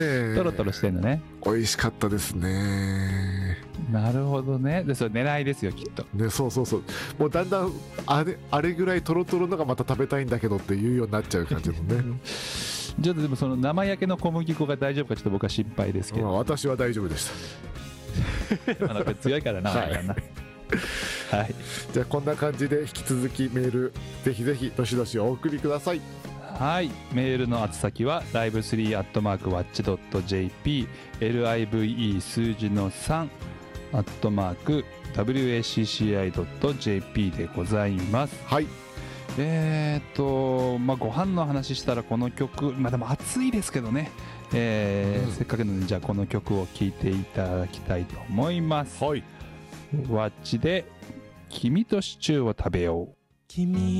トロトロしてんのね。 美味しかったですね。 なるほどね。でそれ狙いですよきっとね。そうそうそう。もうだんだんあれぐらいトロトロのがまた食べたいんだけどっていうようになっちゃう感じのね。 ちょっとでもその生焼けの小麦粉が大丈夫かちょっと僕は心配ですけど、 私は大丈夫でした。 なんか強いからな、はい、はい、 じゃあこんな感じで引き続きメールぜひぜひどしどしお送りください。 はい、メールの宛先は live3@watch.jp live 数字の 3@wacci.jp でございます。 はい。 ご飯の話したらこの曲、でも暑いですけどね、せっかくなのでじゃあこの曲を聴いていただきたいと思います。 はい。 ワッチで君とシチューを食べよう。君